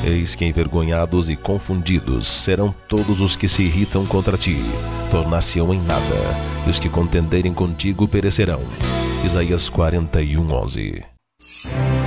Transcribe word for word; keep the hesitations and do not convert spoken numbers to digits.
Eis que envergonhados e confundidos serão todos os que se irritam contra ti, tornar-se-ão em nada, e os que contenderem contigo perecerão. Isaías quarenta e um, onze.